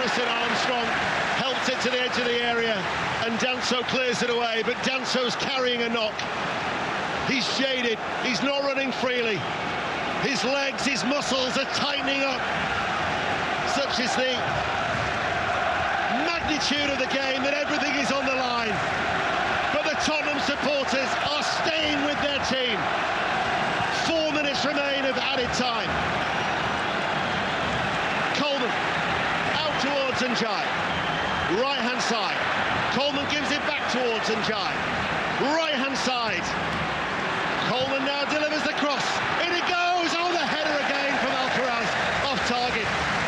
Harrison Armstrong helps it to the edge of the area, and Danso clears it away, but Danso's carrying a knock. He's jaded, he's not running freely. His legs, his muscles are tightening up. Such is the magnitude of the game that everything is on the line. But the Tottenham supporters are staying with their team. 4 minutes remain of added time. Coleman out towards Ndiaye. Right-hand side. Coleman gives it back towards Ndiaye. Right-hand side. Coleman now delivers the cross. In it goes! Oh, the header again from Alcaraz. Off target.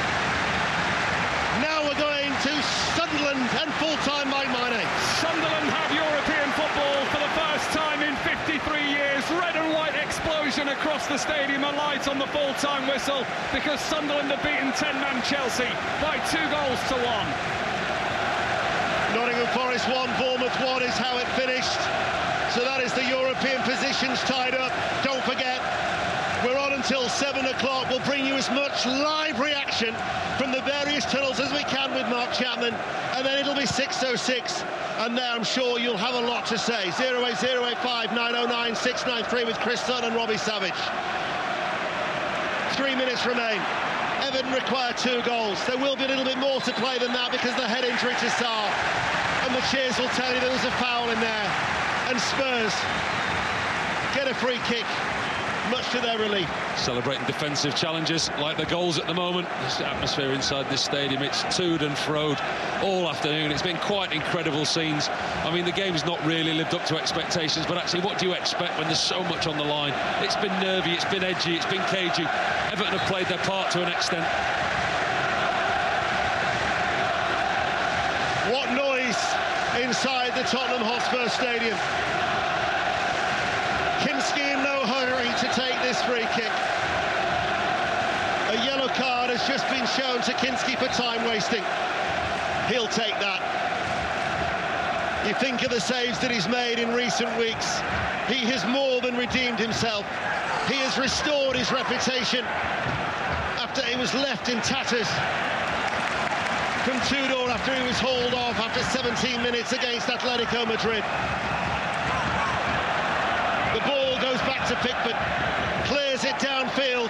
Now we're going to Sunderland and full-time Mike Maine. Sunderland have European football for the first time in 53 years. Red and white explosion across the stadium, a light on the full-time whistle, because Sunderland have beaten 10-man Chelsea by 2 goals to 1. Nottingham Forest 1, Bournemouth 1 is how it finished. So that is the European positions tied up. Don't forget, we're on until 7 o'clock. We'll bring you as much live reaction from the various tunnels as we can with Mark Chapman, and then it'll be 6:06, and there I'm sure you'll have a lot to say. 08085 909 693 with Chris Sutton and Robbie Savage. 3 minutes remain. Everton require 2 goals. There will be a little bit more to play than that because the head injury to Sarr, and the cheers will tell you there was a foul in there. And Spurs get a free kick, much to their relief. Celebrating defensive challenges like the goals at the moment. This atmosphere inside this stadium, it's toed and froed all afternoon. It's been quite incredible scenes. I mean, the game's not really lived up to expectations, but actually what do you expect when there's so much on the line? It's been nervy, it's been edgy, it's been cagey. Everton have played their part to an extent. What noise inside the Tottenham Hotspur Stadium. Kinski in no hurry to take this free kick. A yellow card has just been shown to Kinski for time wasting. He'll take that. You think of the saves that he's made in recent weeks. He has more than redeemed himself. He has restored his reputation after he was left in tatters from Tudor after he was hauled off after 17 minutes against Atletico Madrid. The ball goes back to Pickford, clears it downfield.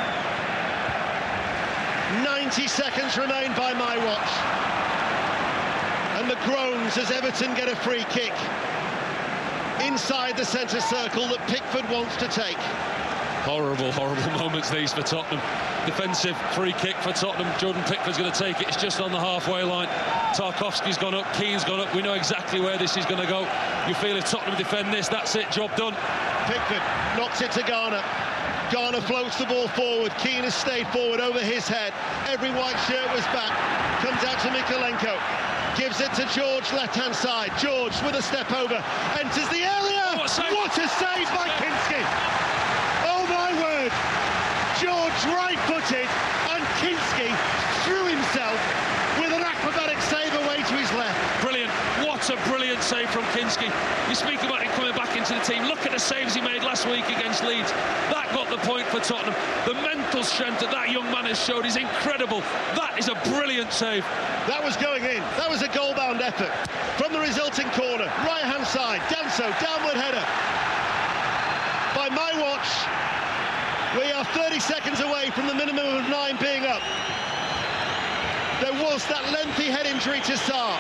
90 seconds remain by my watch. And the groans as Everton get a free kick inside the centre circle that Pickford wants to take. Horrible, horrible moments these for Tottenham. Defensive free kick for Tottenham. Jordan Pickford's going to take it. It's just on the halfway line. Tarkowski's gone up. Keane's gone up. We know exactly where this is going to go. You feel if Tottenham defend this, that's it. Job done. Pickford knocks it to Garner. Garner floats the ball forward. Keane has stayed forward over his head. Every white shirt was back. Comes out to Mykolenko. Gives it to George, left-hand side. George with a step over. Enters the area. Oh, what a save by Kinski. Oh, my word. George right-footed, and Kinski threw himself with an acrobatic save away to his left. Brilliant. What a brilliant save from Kinski. You speak about him coming back into the team. Look at the saves he made last week against Leeds. That got the point for Tottenham. The mental strength that that young man has showed is incredible. That is a brilliant save. That was going in. That was a goal-bound effort. From the resulting corner, right-hand side, Danso, downward header. By my watch, we are 30 seconds away from the minimum of 9 being up. There was that lengthy head injury to Sarr.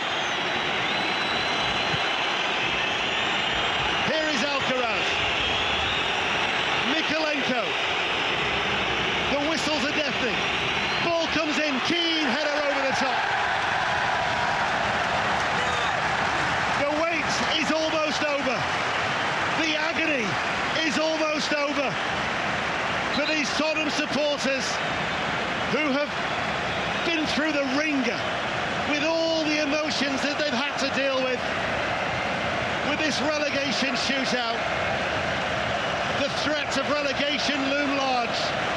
Here is Alcaraz. Mykolenko. The whistles are deafening. Ball comes in, Keane, header over the top. The wait is almost over. The agony is almost over for these Tottenham supporters who have been through the ringer with all the emotions that they've had to deal with this relegation shootout. The threat of relegation loom large.